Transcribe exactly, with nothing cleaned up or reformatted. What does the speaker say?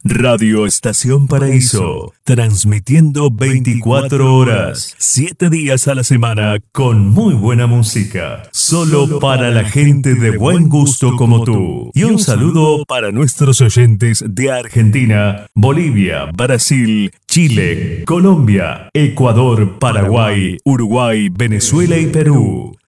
Radio Estación Paraíso, transmitiendo veinticuatro horas, siete días a la semana, con muy buena música, solo para la gente de buen gusto como tú. Y un saludo para nuestros oyentes de Argentina, Bolivia, Brasil, Chile, Colombia, Ecuador, Paraguay, Uruguay, Venezuela y Perú.